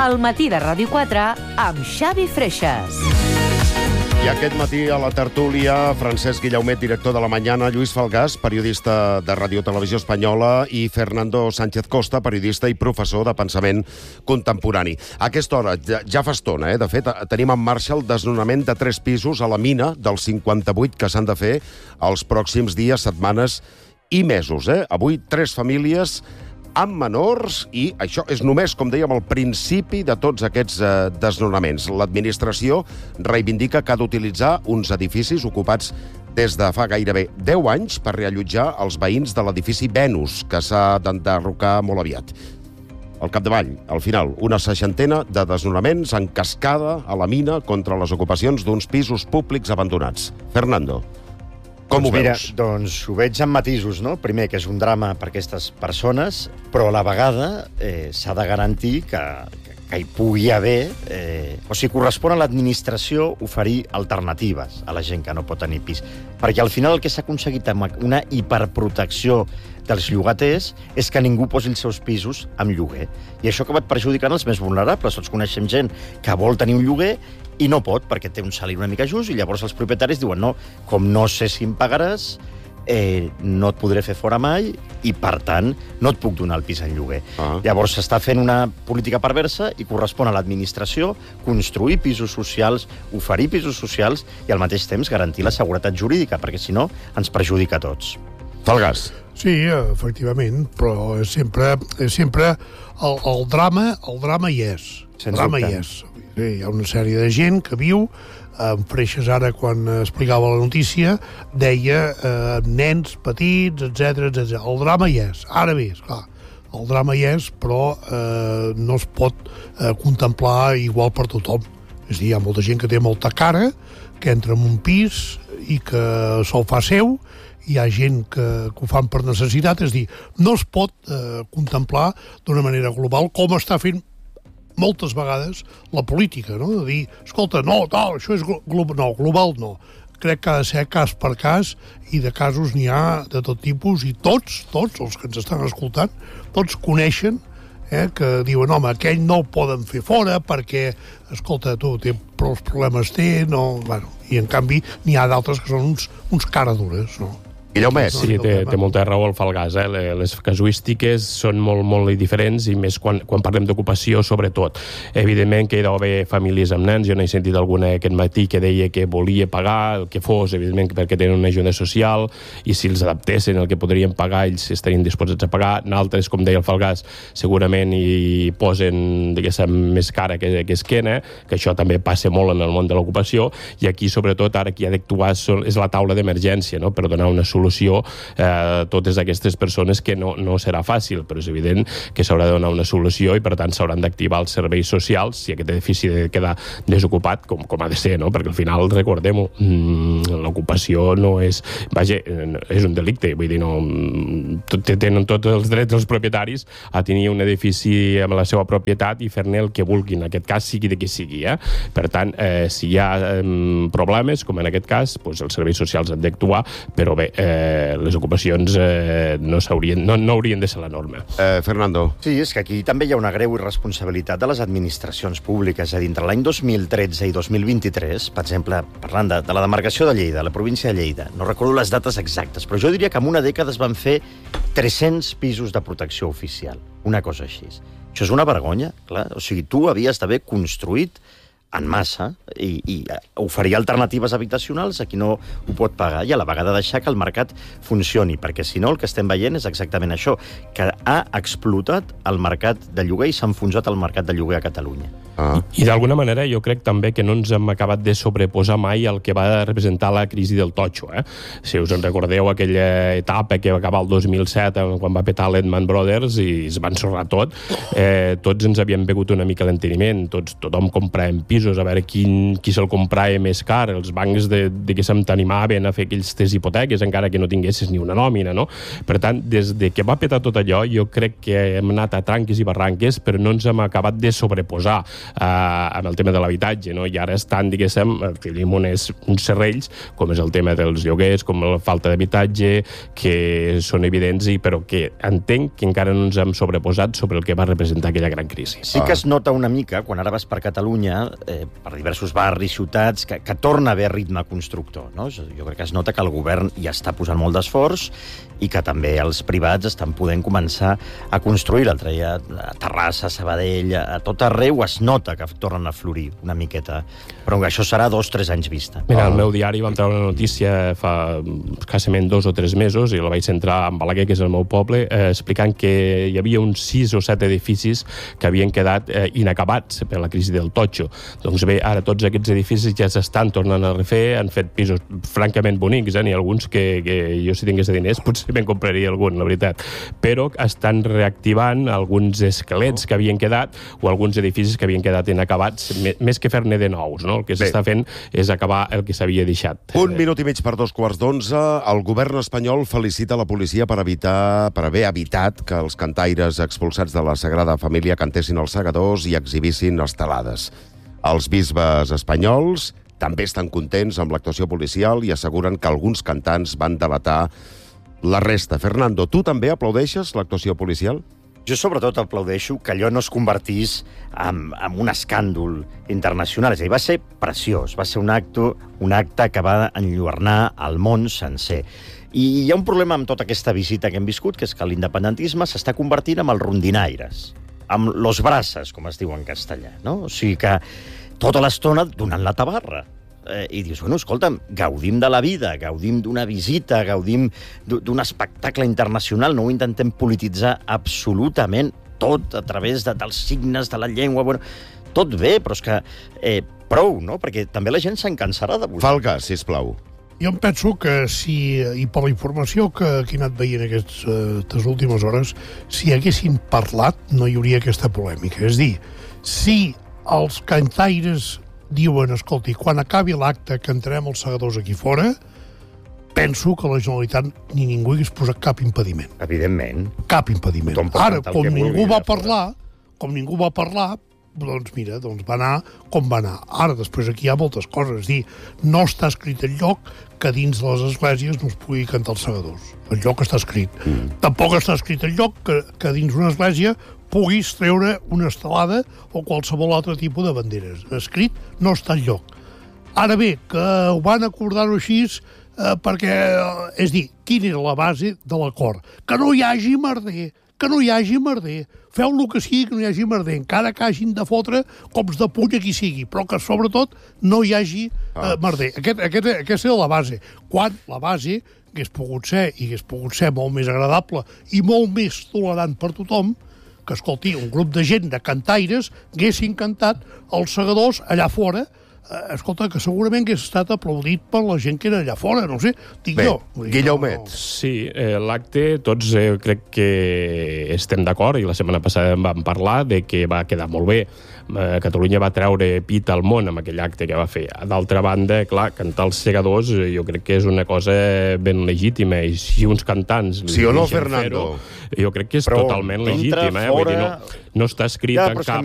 El matí de Ràdio 4 amb Xavi Freixas. I aquest matí a la tertúlia, Francesc Guillaumet, director de La Mañana, Lluís Falgàs, periodista de Ràdio Televisió Espanyola, i Fernando Sánchez Costa, periodista i professor de pensament contemporani. A aquesta hora, ja fa estona, de fet, tenim en marxa el desnonament de 3 pisos a la mina dels 58 que s'han de fer els pròxims dies, setmanes i mesos. Avui 3 famílies amb menors, i això és només, com dèiem, el principi de tots aquests desnonaments. L'administració reivindica que ha d'utilitzar uns edificis ocupats des de fa gairebé 10 anys per reallotjar els veïns de l'edifici Venus, que s'ha d'enderrocar molt aviat. Al capdavall, al final, una 60ena de desnonaments en cascada a la mina contra les ocupacions d'uns pisos públics abandonats. Fernando, com ho veus? Doncs ho veig en matisos, no? Primer, que és un drama per aquestes persones, però a la vegada s'ha de garantir que hi pugui haver... O sigui, correspon a l'administració oferir alternatives a la gent que no pot tenir pis. Perquè al final el que s'ha aconseguit amb una hiperprotecció dels llogaters és que ningú posi els seus pisos amb lloguer. I això ha acabat perjudicant els més vulnerables. Tots coneixem gent que vol tenir un lloguer i no pot, perquè té un salari una mica just, i llavors els propietaris diuen no, com no sé si em pagaràs, no et podré fer fora mai i, per tant, no et puc donar el pis en lloguer. Llavors s'està fent una política perversa i correspon a l'administració construir pisos socials, oferir pisos socials i al mateix temps garantir la seguretat jurídica, perquè si no ens perjudica a tots. Falgàs. Sí, efectivament, però sempre el drama hi és. El drama hi és. Hi ha una sèrie de gent que viu, en Freixas ara, quan explicava la notícia, deia nens petits, etc. El drama hi és. Ara bé, esclar, el drama hi és, però no es pot contemplar igual per tothom. És a dir, hi ha molta gent que té molta cara, que entra en un pis i que se'l fa seu, hi ha gent que ho fan per necessitat, és a dir, no es pot contemplar d'una manera global com està fent moltes vegades la política, no? De dir, escolta, no, això és global. No, global no. Crec que ha de ser cas per cas, i de casos n'hi ha de tot tipus, i tots els que ens estan escoltant, tots coneixen que diuen, home, aquell no el poden fer fora perquè, escolta, tu, prou problemes té, no... Bueno, i en canvi n'hi ha d'altres que són uns caradures, no? Guillaumet. Sí, té molta raó el Falgàs. Les casuístiques són molt diferents, i més quan parlem d'ocupació, sobretot. Evidentment que hi deu haver famílies amb nens. Jo n'he sentit alguna aquest matí que deia que volia pagar el que fos, evidentment perquè tenen una ajuda social, i si els adaptessin el que podrien pagar, ells estarien disposats a pagar. N'altres, com deia el Falgàs, segurament hi posen, diguéssim, més cara que esquena, que això també passa molt en el món de l'ocupació, i aquí, sobretot, ara qui ha d'actuar és la taula d'emergència, no?, per donar una solució a totes aquestes persones, que no serà fàcil, però és evident que s'haurà de donar una solució, i per tant s'hauran d'activar els serveis socials si aquest edifici ha de quedar desocupat, com ha de ser, no? Perquè al final, recordem-ho, l'ocupació no és... Vaja, és un delicte, vull dir, no... Tenen tots els drets dels propietaris a tenir un edifici amb la seva propietat i fer-ne el que vulguin, en aquest cas sigui de qui sigui, Per tant, si hi ha problemes, com en aquest cas, doncs els serveis socials han d'actuar, però bé, les ocupacions no haurien de ser la norma. Fernando. Sí, és que aquí també hi ha una greu irresponsabilitat de les administracions públiques. És a dir, entre l'any 2013 i 2023, per exemple, parlant de la demarcació de Lleida, la província de Lleida, no recordo les dates exactes, però jo diria que en una dècada es van fer 300 pisos de protecció oficial. Una cosa així. Això és una vergonya, clar. O sigui, tu havies d'haver construït en massa i oferir alternatives habitacionals a qui no ho pot pagar, i a la vegada deixar que el mercat funcioni, perquè si no el que estem veient és exactament això, que ha explotat el mercat de lloguer i s'ha enfonsat el mercat de lloguer a Catalunya. I d'alguna manera jo crec també que no ens hem acabat de sobreposar mai al que va representar la crisi del totxo. Si us en recordeu aquella etapa que va acabar el 2007 quan va petar Lehman Brothers i es va ensorrar tot, tots ens havíem begut una mica l'enteniment, tothom compràvem pisos, a veure qui se'l comprava més car, els bancs diguéssim t'animaven a fer aquells tes hipoteques encara que no tinguessis ni una nòmina, no? Per tant, des de que va petar tot allò, jo crec que hem anat a tranques i barranques, però no ens hem acabat de sobreposar amb el tema de l'habitatge, no? I ara estan, diguéssim, tenim uns serrells, com és el tema dels lloguers, com la falta d'habitatge, que són evidents, però que entenc que encara no ens hem sobreposat sobre el que va representar aquella gran crisi. Sí que es nota una mica, quan ara vas per Catalunya, per diversos barris, ciutats, que torna a haver ritme constructor, no? Jo crec que es nota que el govern hi està posant molt d'esforç i que també els privats estan podent començar a construir. L'altre dia a Terrassa, a Sabadell, a tot arreu es nota que tornen a florir una miqueta. Però això serà 2 o 3 anys vista. Mira, al meu diari vam treure una notícia fa escassament 2 o 3 mesos, i la vaig centrar en Balaguer, que és el meu poble, explicant que hi havia uns 6 o 7 edificis que havien quedat inacabats per la crisi del totxo. Doncs bé, ara tots aquests edificis ja s'estan tornant a refer, han fet pisos francament bonics, n'hi ha alguns que jo, si tingués diners, potser me'n compraria algun, la veritat. Però estan reactivant alguns esquelets que havien quedat, o alguns edificis que havien quedat inacabats, més que fer-ne de nous, no? El que s'està fent és acabar el que s'havia deixat. 1 minut i mig per 2:15. El govern espanyol felicita la policia per haver evitat que els cantaires expulsats de la Sagrada Família cantessin els segadors i exhibissin estelades. Els bisbes espanyols també estan contents amb l'actuació policial i asseguren que alguns cantants van delatar la resta. Fernando, tu també aplaudeixes l'actuació policial? Jo sobretot aplaudeixo que allò no es convertís en un escàndol internacional. És a dir, va ser preciós, va ser un acte que va enlluernar el món sencer. I hi ha un problema amb tota aquesta visita que hem viscut, que és que l'independentisme s'està convertint en els rondinaires, amb los braces, com es diu en castellà, no? O sigui que tota l'estona donant la tabarra. I dius, bueno, escolta'm, gaudim de la vida, gaudim d'una visita, gaudim d'un espectacle internacional, no ho intentem polititzar absolutament tot a través dels signes de la llengua, bueno, tot bé, però és que prou, no? Perquè també la gent se'n cansarà de vosaltres. Falca, sisplau. Jo em penso que i per la informació que he anat veient aquestes últimes hores, si haguessin parlat no hi hauria aquesta polèmica. És dir, si els cantaires diuen, escolti, quan acabi l'acte que entrem els segadors aquí fora, penso que la Generalitat ni ningú hagués posat cap impediment. Evidentment. Cap impediment. Ara, com ningú va parlar, doncs mira, va anar com va anar. Ara, després aquí hi ha moltes coses. És dir, no està escrit enlloc que dins de les esglésies no es pugui cantar els segadors. Enlloc està escrit. Tampoc està escrit enlloc que dins una església puguis treure una estelada o qualsevol altre tipus de banderes. Escrit no està enlloc. Ara bé, que ho van acordar-ho així perquè, és dir, quina era la base de l'acord? Que no hi hagi merder, que no hi hagi merder. Feu el que sigui, que no hi hagi merder, encara que hagin de fotre cops de puny a qui sigui, però que sobretot no hi hagi merder. Aquesta era la base. Quan la base hagués pogut ser molt més agradable i molt més tolerant per tothom, que, escolti, un grup de gent de cantaires haguessin cantat els segadors allà fora, escolta, que segurament hagués estat aplaudit per la gent que era allà fora, no sé, dic jo. Guillaumet. Sí, l'acte, tots crec que estem d'acord, i la setmana passada en vam parlar de que va quedar molt bé. Catalunya va treure pit al món amb aquell acte que va fer. D'altra banda, clar, cantar els segadors jo crec que és una cosa ben legítima, i si uns cantants... Sí o no, Fernando? Jo crec que és totalment legítim. Vull dir, no està escrit en cap